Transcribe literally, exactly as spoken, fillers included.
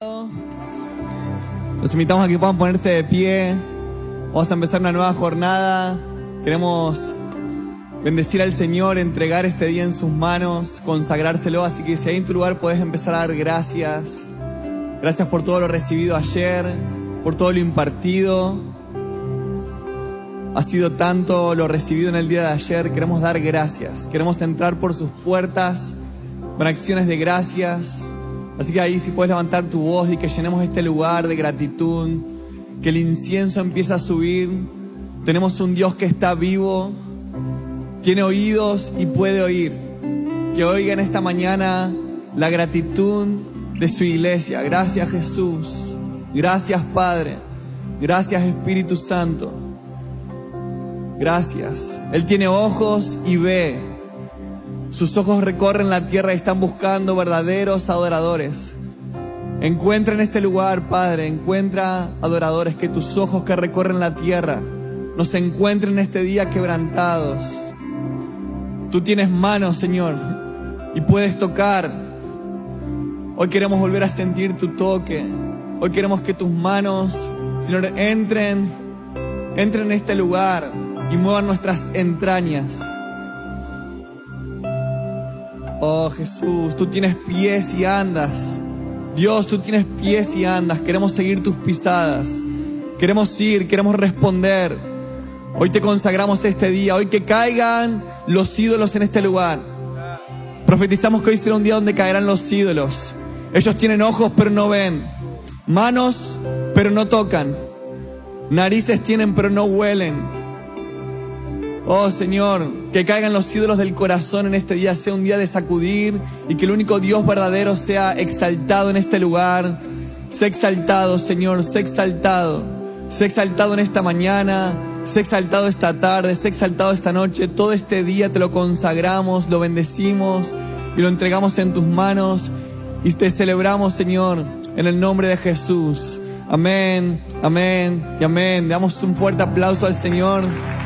Los invitamos a que puedan ponerse de pie. Vamos a empezar una nueva jornada. Queremos bendecir al Señor, entregar este día en sus manos, consagrárselo. Así que si ahí en tu lugar puedes empezar a dar gracias. Gracias por todo lo recibido ayer, por todo lo impartido. Ha sido tanto lo recibido en el día de ayer. Queremos dar gracias. Queremos entrar por sus puertas con acciones de gracias. Así que ahí si puedes levantar tu voz y que llenemos este lugar de gratitud, que el incienso empiece a subir. Tenemos un Dios que está vivo, tiene oídos y puede oír. Que oiga en esta mañana la gratitud de su iglesia. Gracias Jesús, gracias Padre, gracias Espíritu Santo. Gracias. Él tiene ojos y ve. Sus ojos recorren la tierra y están buscando verdaderos adoradores. Encuentra en este lugar, Padre, encuentra adoradores. Que tus ojos que recorren la tierra nos encuentren este día quebrantados. Tú tienes manos, Señor, y puedes tocar. Hoy queremos volver a sentir tu toque. Hoy queremos que tus manos, Señor, entren, entren en este lugar y muevan nuestras entrañas. Oh Jesús, tú tienes pies y andas. Dios, tú tienes pies y andas. Queremos seguir tus pisadas. Queremos ir, queremos responder. Hoy te consagramos este día. Hoy que caigan los ídolos en este lugar. Profetizamos que hoy será un día donde caerán los ídolos. Ellos tienen ojos pero no ven. Manos pero no tocan. Narices tienen pero no huelen. Oh Señor, que caigan los ídolos del corazón en este día, sea un día de sacudir y que el único Dios verdadero sea exaltado en este lugar. Sea exaltado, Señor, sea exaltado. Sea exaltado en esta mañana, sea exaltado esta tarde, sea exaltado esta noche. Todo este día te lo consagramos, lo bendecimos y lo entregamos en tus manos y te celebramos, Señor, en el nombre de Jesús. Amén, amén y amén. Damos un fuerte aplauso al Señor.